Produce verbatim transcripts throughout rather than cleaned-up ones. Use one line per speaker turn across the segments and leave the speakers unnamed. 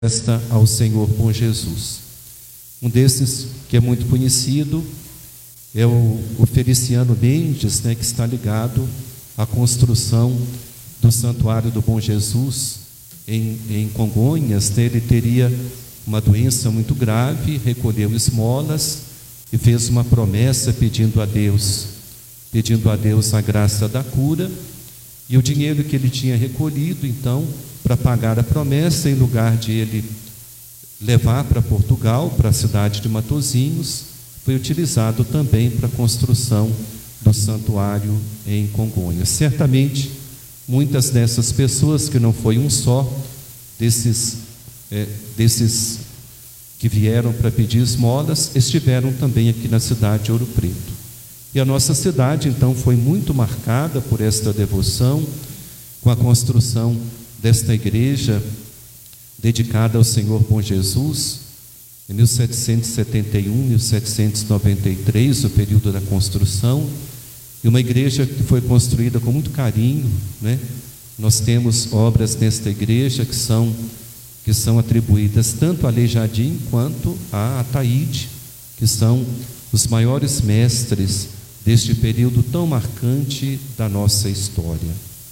festa ao Senhor Bom Jesus. Um desses que é muito conhecido é o, o Feliciano Mendes, né, que está ligado à construção do Santuário do Bom Jesus em, em Congonhas. Né? Ele teria uma doença muito grave, recolheu esmolas e fez uma promessa pedindo a Deus, pedindo a Deus a graça da cura, e o dinheiro que ele tinha recolhido, então, para pagar a promessa, em lugar de ele levar para Portugal, para a cidade de Matosinhos, foi utilizado também para a construção do santuário em Congonhas. Certamente, muitas dessas pessoas, que não foi um só, desses, é, desses que vieram para pedir esmolas, estiveram também aqui na cidade de Ouro Preto. E a nossa cidade, então, foi muito marcada por esta devoção, com a construção desta igreja dedicada ao Senhor Bom Jesus, em mil setecentos e setenta e um, mil setecentos e noventa e três, o período da construção, e uma igreja que foi construída com muito carinho, né? Nós temos obras nesta igreja que são, que são atribuídas tanto a Aleijadinho quanto a Ataíde, que são os maiores mestres deste período tão marcante da nossa história.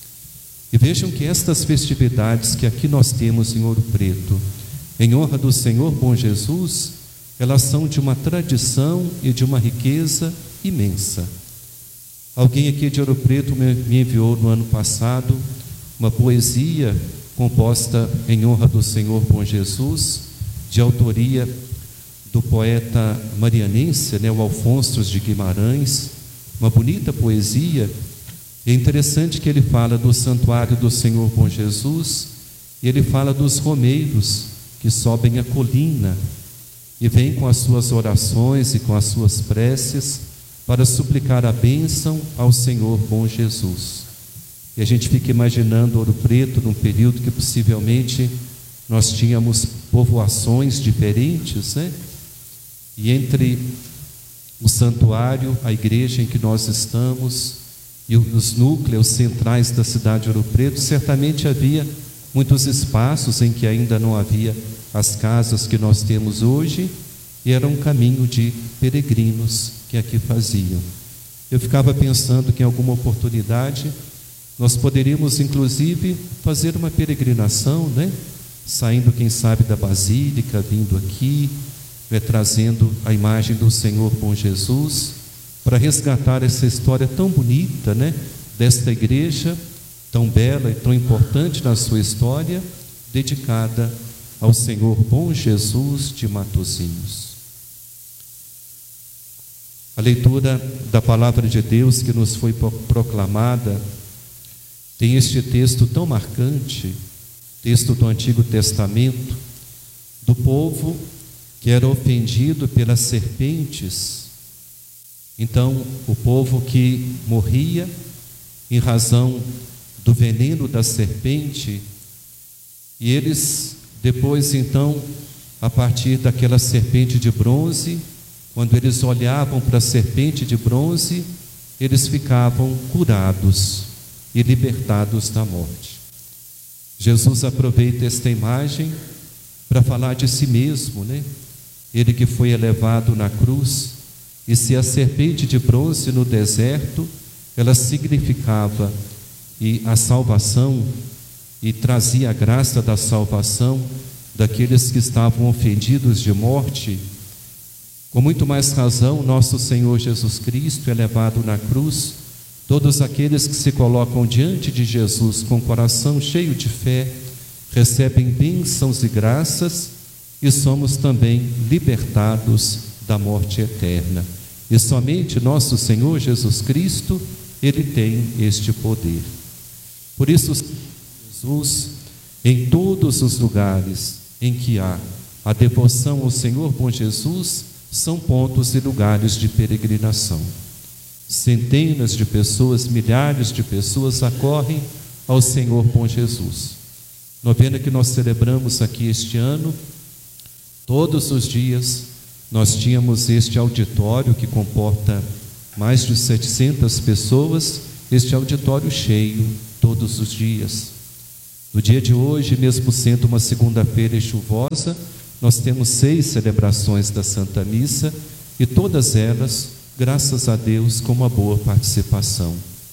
E vejam que estas festividades que aqui nós temos em Ouro Preto, em honra do Senhor Bom Jesus, elas são de uma tradição e de uma riqueza imensa. Alguém aqui de Ouro Preto me enviou no ano passado uma poesia composta em honra do Senhor Bom Jesus, de autoria do poeta marianense, né, o Alfonso de Guimarães, uma bonita poesia. É interessante que ele fala do santuário do Senhor Bom Jesus, e ele fala dos romeiros que sobem a colina e vêm com as suas orações e com as suas preces para suplicar a bênção ao Senhor Bom Jesus. E a gente fica imaginando Ouro Preto num período que possivelmente nós tínhamos povoações diferentes, né? E entre o santuário, a igreja em que nós estamos e os núcleos centrais da cidade de Ouro Preto, certamente havia muitos espaços em que ainda não havia as casas que nós temos hoje, e era um caminho de peregrinos que aqui faziam. Eu ficava pensando que em alguma oportunidade nós poderíamos inclusive fazer uma peregrinação, né? Saindo, quem sabe, da Basílica, vindo aqui, né, trazendo a imagem do Senhor Bom Jesus, para resgatar essa história tão bonita, né, desta igreja, tão bela e tão importante na sua história, dedicada ao Senhor Bom Jesus de Matosinhos. A leitura da palavra de Deus que nos foi proclamada tem este texto tão marcante, texto do Antigo Testamento, do povo que era ofendido pelas serpentes. Então, o povo que morria em razão do veneno da serpente, e eles depois, então, a partir daquela serpente de bronze, quando eles olhavam para a serpente de bronze, eles ficavam curados e libertados da morte. Jesus aproveita esta imagem para falar de si mesmo, né? Ele que foi elevado na cruz, e se a serpente de bronze no deserto, ela significava e a salvação, e trazia a graça da salvação daqueles que estavam ofendidos de morte, com muito mais razão, nosso Senhor Jesus Cristo, elevado na cruz, todos aqueles que se colocam diante de Jesus com o coração cheio de fé, recebem bênçãos e graças, e somos também libertados da morte eterna. E somente nosso Senhor Jesus Cristo, Ele tem este poder. Por isso, Jesus, em todos os lugares em que há a devoção ao Senhor Bom Jesus, são pontos e lugares de peregrinação. Centenas de pessoas, milhares de pessoas acorrem ao Senhor Bom Jesus. Novena que nós celebramos aqui este ano, todos os dias nós tínhamos este auditório que comporta mais de setecentas pessoas, este auditório cheio todos os dias. No dia de hoje, mesmo sendo uma segunda-feira chuvosa, nós temos seis celebrações da Santa Missa e todas elas, graças a Deus, com uma boa participação.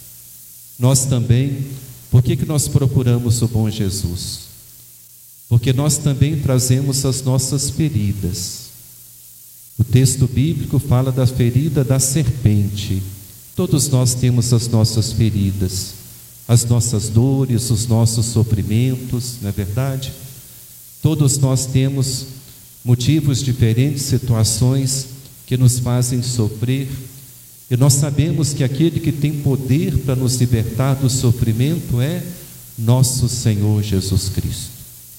Nós também, por que que nós procuramos o bom Jesus? Porque nós também trazemos as nossas feridas. O texto bíblico fala da ferida da serpente. Todos nós temos as nossas feridas, as nossas dores, os nossos sofrimentos, não é verdade? Todos nós temos motivos diferentes, situações que nos fazem sofrer, e nós sabemos que aquele que tem poder para nos libertar do sofrimento é nosso Senhor Jesus Cristo.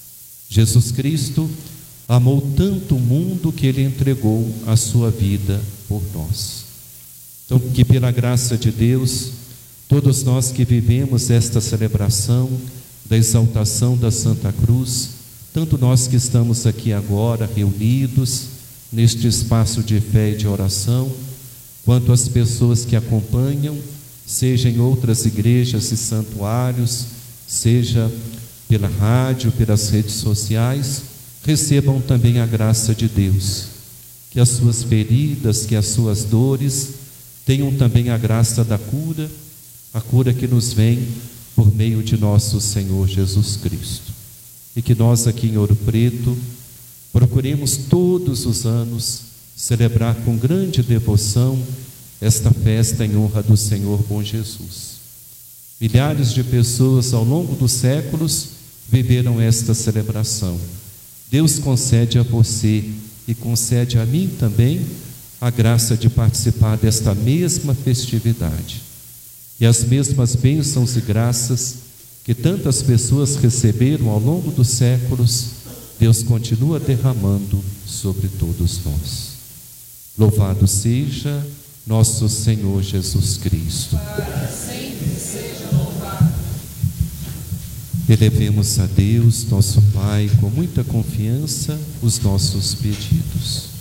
Jesus Cristo amou tanto o mundo que Ele entregou a sua vida por nós. Então, que pela graça de Deus, todos nós que vivemos esta celebração da exaltação da Santa Cruz, tanto nós que estamos aqui agora reunidos neste espaço de fé e de oração, quanto as pessoas que acompanham, seja em outras igrejas e santuários, seja pela rádio, pelas redes sociais, recebam também a graça de Deus, que as suas feridas, que as suas dores tenham também a graça da cura, a cura que nos vem por meio de nosso Senhor Jesus Cristo. E que nós aqui em Ouro Preto procuremos todos os anos celebrar com grande devoção esta festa em honra do Senhor bom Jesus. Milhares de pessoas ao longo dos séculos viveram esta celebração. Deus concede a você e concede a mim também a graça de participar desta mesma festividade. E as mesmas bênçãos e graças que tantas pessoas receberam ao longo dos séculos, Deus continua derramando sobre todos nós. Louvado seja nosso Senhor Jesus Cristo.
Para sempre seja louvado.
Elevemos a Deus, nosso Pai, com muita confiança, os nossos pedidos.